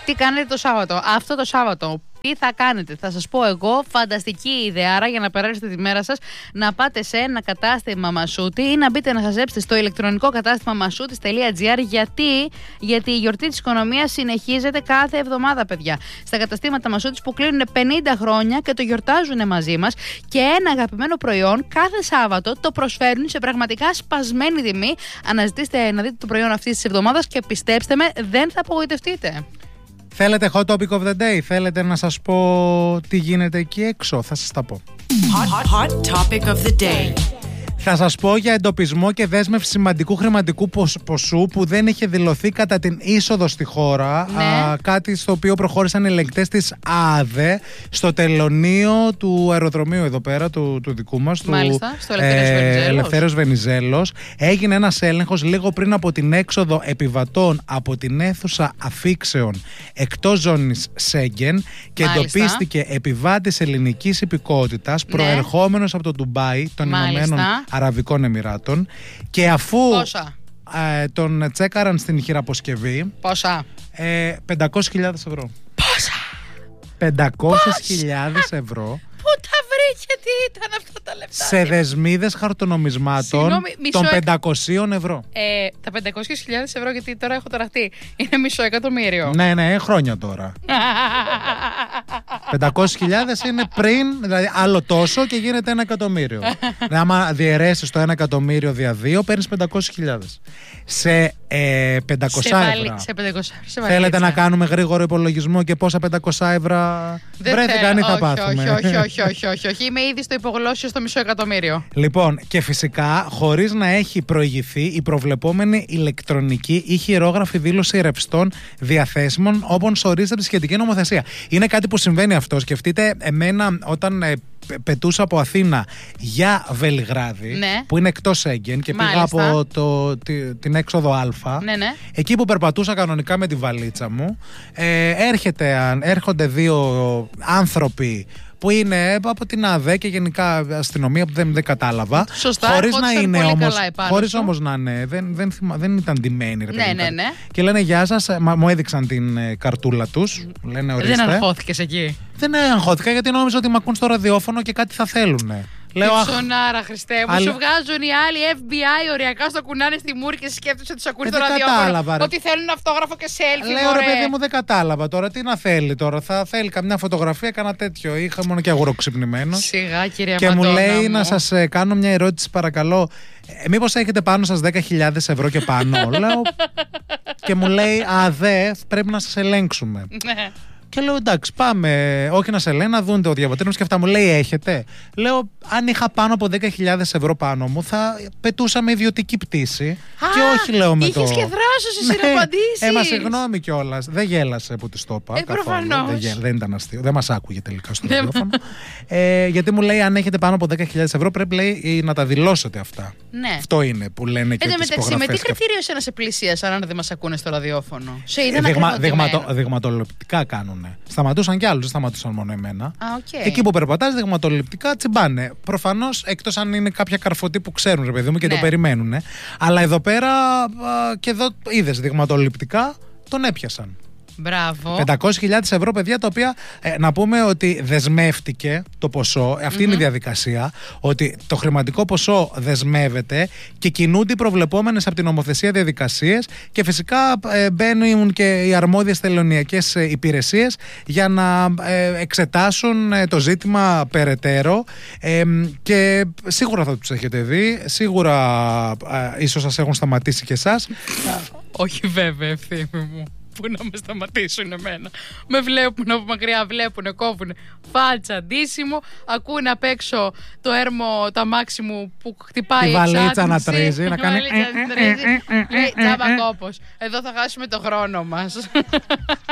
Τι κάνετε το Σάββατο? Αυτό το Σάββατο τι θα κάνετε? Θα σας πω εγώ, φανταστική ιδέα για να περάσετε τη μέρα σας, να πάτε σε ένα κατάστημα Μασούτη ή να μπείτε να μαζέψετε στο ηλεκτρονικό κατάστημα masoutis.gr. Γιατί η γιορτή της οικονομίας συνεχίζεται κάθε εβδομάδα, παιδιά. Στα καταστήματα Μασούτης που κλείνουν 50 χρόνια και το γιορτάζουν μαζί μας, και ένα αγαπημένο προϊόν κάθε Σάββατο το προσφέρουν σε πραγματικά σπασμένη τιμή. Αναζητήστε να δείτε το προϊόν αυτής της εβδομάδας και πιστέψτε με, δεν θα απογοητευτείτε. Θέλετε hot topic of the day? Θέλετε να σας πω τι γίνεται εκεί έξω? Θα σας τα πω. Hot topic of the day. Θα σας πω για εντοπισμό και δέσμευση σημαντικού χρηματικού ποσού που δεν είχε δηλωθεί κατά την είσοδο στη χώρα. Ναι. Κάτι στο οποίο προχώρησαν οι ελεγκτές της ΑΔΕ στο τελωνείο του αεροδρομίου εδώ πέρα, του δικού μας. Μάλιστα, στο Ελευθέριος Βενιζέλος. Έγινε ένας έλεγχος λίγο πριν από την έξοδο επιβατών από την αίθουσα αφήξεων εκτός ζώνης Σέγγεν και εντοπίστηκε επιβάτης ελληνικής υπηκότητας, προερχόμενος από το Ντουμπάι των Ηνωμένων Αραβικών Εμιράτων, και αφού τον τσέκαραν στην χειραποσκευή. Πόσα? 500.000 ευρώ. Πόσα? 500.000 ευρώ. Πού τα βρήκε, τι ήταν αυτά τα λεφτά? Σε δεσμίδες χαρτονομισμάτων των 500 ευρώ. Τα 500.000 ευρώ, γιατί τώρα έχω ταραχτεί, είναι μισό εκατομμύριο. Ναι, χρόνια τώρα. 500.000 είναι πριν, δηλαδή άλλο τόσο και γίνεται 1 εκατομμύριο. Άμα διαιρέσεις το 1 εκατομμύριο δια 2, παίρνεις 500.000. Σε 500 ευρώ. Θέλετε να κάνουμε γρήγορο υπολογισμό και πόσα 500 ευρώ βρέθηκαν ή θα πάθουμε? Όχι. Είμαι ήδη στο υπογλώσσιο στο μισό εκατομμύριο. Λοιπόν, και φυσικά χωρίς να έχει προηγηθεί η προβλεπόμενη ηλεκτρονική ή χειρόγραφη δήλωση ρευστών διαθέσιμων όπως ορίζεται από τη σχετική νομοθεσία. Είναι κάτι που συμβαίνει αυτό. Σκεφτείτε εμένα όταν πετούσα από Αθήνα για Βελιγράδι, που είναι εκτός Σέγγεν, και πήγα από την έξοδο Α. Εκεί που περπατούσα κανονικά με τη βαλίτσα μου, έρχονται δύο άνθρωποι που είναι από την ΑΔΕ και γενικά αστυνομία που δεν κατάλαβα. Σωστά, χωρίς όμως να είναι. Δεν ήταν ντυμένοι, ρε παιδί. Ναι. Και λένε γεια σας, μου έδειξαν την καρτούλα τους. Λένε, ορίστε. Δεν αγχώθηκες εκεί? Δεν αγχώθηκα, γιατί νόμιζα ότι μ' ακούν στο ραδιόφωνο και κάτι θα θέλουνε. Λέω, ψωνάρα, Χριστέ μου. Σου βγάζουν οι άλλοι FBI οριακά στο κουνάνε στη μούρη και σκέφτεσαι ότι του ακούνε στο ραδιόφωνο. Ότι θέλουν αυτόγραφο και selfie. Λέω, ρε παιδί μου, δεν κατάλαβα τώρα. Τι να θέλει τώρα? Θα θέλει καμιά φωτογραφία, κανένα τέτοιο? Είχα μόνο και αγουροξυπνημένο. Σιγά, κυρία Και Μαντώνα, μου λέει να σας κάνω μια ερώτηση, παρακαλώ. Μήπως έχετε πάνω σας 10.000 ευρώ και πάνω? Λέω. Και μου λέει, πρέπει να σας ελέγξουμε. Και λέω, εντάξει, πάμε. Όχι να σε λένε, να δουν το διαβατήριο και αυτά. Μου λέει, έχετε? Λέω, αν είχα πάνω από 10.000 ευρώ πάνω μου, θα πετούσα με ιδιωτική πτήση. Και όχι, λέω, με το. Είχες και δράσος εσύ να απαντήσεις. Συγγνώμη κιόλας. Δεν γέλασε που της το είπα. Προφανώς. Δεν ήταν αστείο. Δεν μας άκουγε τελικά στο ραδιόφωνο. Γιατί μου λέει, αν έχετε πάνω από 10.000 ευρώ, πρέπει, λέει, να τα δηλώσετε αυτά. Ναι. Αυτό είναι που λένε και τις υπογραφές. Με τι κριτήριο εσένα σε πλησίασαν, αν δεν μας ακούνε στο ραδιόφωνο? Δειγματοληπτικά κάνουν. Σταματούσαν κι άλλους, δεν σταματούσαν μόνο εμένα. Okay. Εκεί που περπατάς, δειγματοληπτικά τσιμπάνε. Προφανώς, εκτός αν είναι κάποια καρφωτή που ξέρουν, ρε παιδί μου, και το περιμένουν. Αλλά εδώ πέρα, και εδώ είδες, δειγματοληπτικά τον έπιασαν. Μπράβο. 500.000 ευρώ, παιδιά, τα οποία να πούμε ότι δεσμεύτηκε το ποσό. Αυτή είναι η διαδικασία. Ότι το χρηματικό ποσό δεσμεύεται και κινούνται οι προβλεπόμενες από την νομοθεσία διαδικασίες, και φυσικά μπαίνουν και οι αρμόδιες τελωνειακές υπηρεσίες για να εξετάσουν το ζήτημα περαιτέρω. Και σίγουρα θα τους έχετε δει. Σίγουρα ίσως σας έχουν σταματήσει και εσάς. Όχι, βέβαια, Ευθύμη μου. Πού να με σταματήσουν εμένα? Με βλέπουν από μακριά, βλέπουνε, κόβουνε φάτσα, ντύσιμο, ακούνε απ' έξω το έρμο, το αμάξι μου που χτυπάει. Η βαλίτσα να τρίζει, να κάνει. Τζάμπα κόπος. Εδώ θα χάσουμε το χρόνο μας.